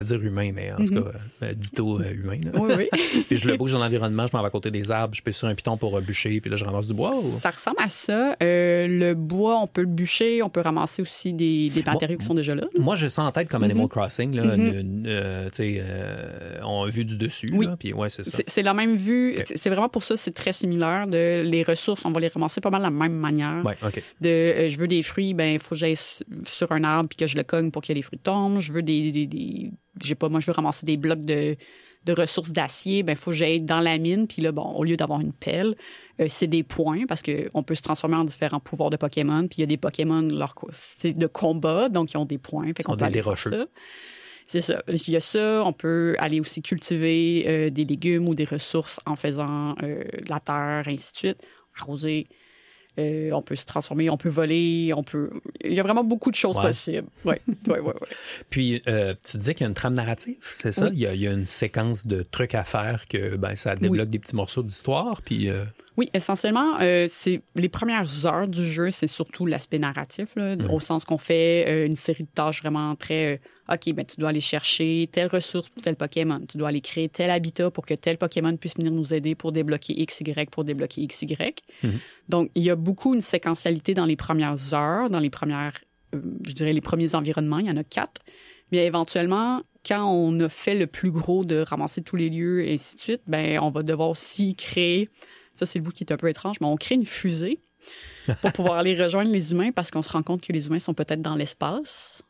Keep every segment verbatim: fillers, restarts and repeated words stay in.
dire humain, mais en mm-hmm. tout cas, euh, ditto euh, humain. Là. Oui, oui. Puis je le bouge dans l'environnement, je m'en vais à côté des arbres, je peux sur un piton pour euh, bûcher, puis là, je ramasse du bois. Ou... Ça ressemble à ça. Euh, le bois, on peut le bûcher, on peut ramasser aussi des, des matériaux moi, qui sont déjà là. là. Moi, j'ai ça en tête comme Animal mm-hmm. Crossing, là, mm-hmm. une, euh, tu sais, euh, on a vu du dessus, oui. là, puis ouais, c'est ça. C'est, c'est la même vue, okay. c'est vraiment pour ça, c'est très similaire. De, les ressources, on va les ramasser pas mal de la même manière. Ouais, OK. De, euh, je veux des fruits, ben il faut que j'aille sur un arbre puis que je le cogne pour que les fruits tombent. Je veux des, des, des j'ai pas, moi, je veux ramasser des blocs de, de ressources d'acier. Ben, il faut que j'aille dans la mine. Puis là, bon, au lieu d'avoir une pelle, euh, c'est des points parce qu'on peut se transformer en différents pouvoirs de Pokémon. Puis il y a des Pokémon, leur, c'est de combat, donc ils ont des points. Fait qu'on peut aller faire ça. C'est ça. Il y a ça. On peut aller aussi cultiver euh, des légumes ou des ressources en faisant euh, de la terre, ainsi de suite. Arroser. Euh, on peut se transformer, on peut voler, on peut... Il y a vraiment beaucoup de choses ouais. possibles. Oui, oui, oui. Ouais. Puis, euh, tu disais qu'il y a une trame narrative, c'est ça? Oui. Il y a, il y a une séquence de trucs à faire que ben, ça débloque oui. des petits morceaux d'histoire, puis... Euh... Oui, essentiellement, euh, c'est les premières heures du jeu, c'est surtout l'aspect narratif, là, mmh. au sens qu'on fait euh, une série de tâches vraiment très... Euh, OK, ben tu dois aller chercher telle ressource pour tel Pokémon. Tu dois aller créer tel habitat pour que tel Pokémon puisse venir nous aider pour débloquer X Y, pour débloquer X Y. Mmh. Donc, il y a beaucoup une séquentialité dans les premières heures, dans les premières, euh, je dirais, les premiers environnements. Il y en a quatre. Mais éventuellement, quand on a fait le plus gros de ramasser tous les lieux et ainsi de suite, ben on va devoir aussi créer... Ça, c'est le bout qui est un peu étrange, mais on crée une fusée pour pouvoir aller rejoindre les humains parce qu'on se rend compte que les humains sont peut-être dans l'espace.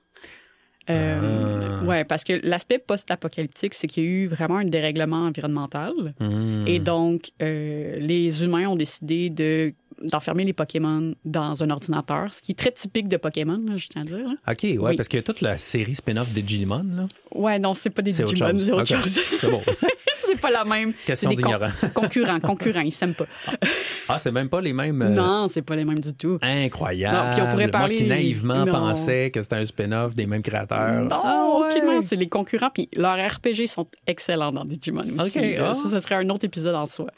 Euh, ah. Ouais, parce que l'aspect post-apocalyptique, c'est qu'il y a eu vraiment un dérèglement environnemental. Mmh. Et donc, euh, les humains ont décidé de d'enfermer les Pokémon dans un ordinateur, ce qui est très typique de Pokémon, là, je tiens à dire. Là. OK, ouais, oui. Parce qu'il y a toute la série spin-off des Digimon, là. Ouais, non, c'est pas des c'est Digimon, c'est autre okay. chose. C'est bon. C'est pas la même. Question c'est des d'ignorant. Con- concurrents, concurrents, ils s'aiment pas. Ah, c'est même pas les mêmes... Euh... Non, c'est pas les mêmes du tout. Incroyable. Non, puis on pourrait parler... Moi qui naïvement non. pensais que c'était un spin-off des mêmes créateurs. Non, ah, ouais. aucunement, c'est les concurrents, puis leurs R P G sont excellents dans Digimon aussi. Okay. Ah. Ça, ça serait un autre épisode en soi.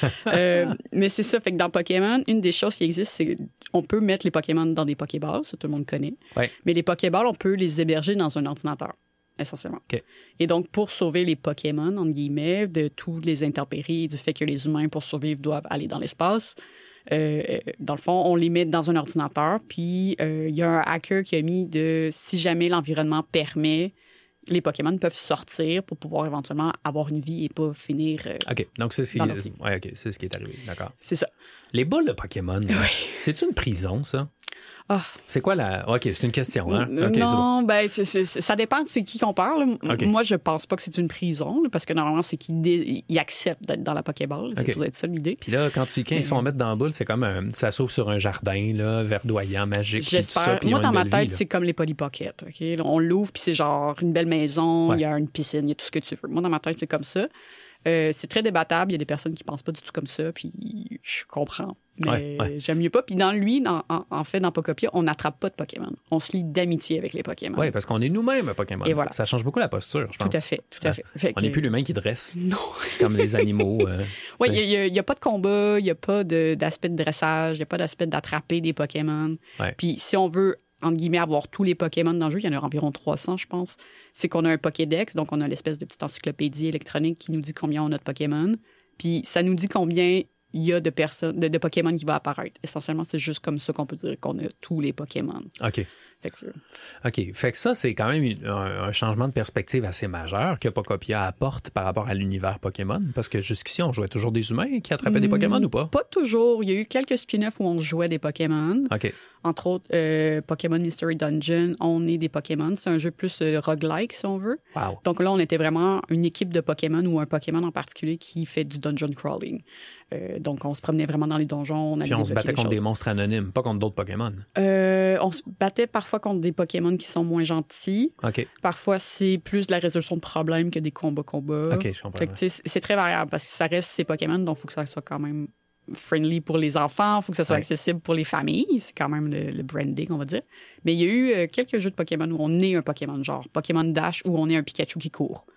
euh, mais c'est ça, fait que dans Pokémon, une des choses qui existe, c'est on peut mettre les Pokémon dans des Pokéballs, ça tout le monde connaît. Ouais. Mais les Pokéballs, on peut les héberger dans un ordinateur. Essentiellement. Okay. Et donc, pour sauver les Pokémon, entre guillemets, de toutes les intempéries, du fait que les humains, pour survivre, doivent aller dans l'espace, euh, dans le fond, on les met dans un ordinateur, puis il euh, y a un hacker qui a mis de, si jamais l'environnement permet, les Pokémon peuvent sortir pour pouvoir éventuellement avoir une vie et pas finir euh, OK, donc c'est ce, qui... ouais, okay. c'est ce qui est arrivé, d'accord. C'est ça. Les boules de Pokémon, oui. C'est une prison, ça? Ah. C'est quoi la... OK, c'est une question, hein? Okay, non, ben, c'est, c'est, ça dépend de c'est qui qu'on parle. Okay. Moi, je pense pas que c'est une prison, parce que normalement, c'est qu'ils dé... ils acceptent d'être dans la Pokéball. C'est okay. peut-être ça l'idée. Puis là, quand, tu, quand ils se font mettre dans la boule, c'est comme un, ça s'ouvre sur un jardin, là, verdoyant, magique. J'espère. Tout ça, moi, dans ma tête, vie, c'est comme les Polly Pocket. Okay? Là, on l'ouvre, puis c'est genre une belle maison, il ouais. y a une piscine, il y a tout ce que tu veux. Moi, dans ma tête, c'est comme ça. Euh, c'est très débattable. Il y a des personnes qui pensent pas du tout comme ça, puis je comprends. Mais ouais, ouais. j'aime mieux pas. Puis dans lui, dans, en, en fait, dans Pokopia, on n'attrape pas de Pokémon. On se lie d'amitié avec les Pokémon. Oui, parce qu'on est nous-mêmes un Pokémon. Et voilà. Ça change beaucoup la posture, je pense. Tout à fait, tout à fait. fait on n'est que... plus l'humain qui dresse. Non. Comme les animaux. Euh, oui, il n'y a, a pas de combat, il n'y a pas de, d'aspect de dressage, il n'y a pas d'aspect d'attraper des Pokémon. Ouais. Puis si on veut, entre guillemets, avoir tous les Pokémon dans le jeu, il y en a environ trois cents, je pense, c'est qu'on a un Pokédex, donc on a l'espèce de petite encyclopédie électronique qui nous dit combien on a de Pokémon. Puis ça nous dit combien il y a de personnes, de, de Pokémon qui vont apparaître. Essentiellement, c'est juste comme ça qu'on peut dire qu'on a tous les Pokémon. OK. Fait que... OK. Fait que ça, c'est quand même un, un changement de perspective assez majeur que Pokopia apporte par rapport à l'univers Pokémon. Parce que jusqu'ici, on jouait toujours des humains qui attrapaient mmh, des Pokémon ou pas? Pas toujours. Il y a eu quelques spin-offs où on jouait des Pokémon. OK. Entre autres, euh, Pokémon Mystery Dungeon, on est des Pokémon. C'est un jeu plus euh, roguelike, si on veut. Wow. Donc là, on était vraiment une équipe de Pokémon ou un Pokémon en particulier qui fait du dungeon crawling. Euh, donc, on se promenait vraiment dans les donjons. On Puis on se battait contre choses. des monstres anonymes, pas contre d'autres Pokémon. Euh, on se battait parfois contre des Pokémon qui sont moins gentils. OK. Parfois, c'est plus de la résolution de problèmes que des combats-combats. OK, je comprends. Fait que, c'est, c'est très variable parce que ça reste ces Pokémon, donc il faut que ça soit quand même friendly pour les enfants, il faut que ça soit ouais. accessible pour les familles. C'est quand même le, le branding, on va dire. Mais il y a eu euh, quelques jeux de Pokémon où on est un Pokémon, genre Pokémon Dash, où on est un Pikachu qui court.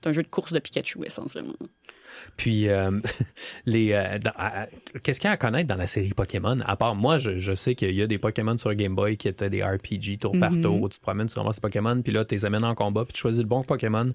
C'est un jeu de course de Pikachu, essentiellement. Puis, euh, les, euh, dans, à, qu'est-ce qu'il y a à connaître dans la série Pokémon? À part, moi, je, je sais qu'il y a des Pokémon sur Game Boy qui étaient des R P G tour par tour, où tu te promènes, tu ramasses des Pokémon, puis là, tu les amènes en combat, puis tu choisis le bon Pokémon,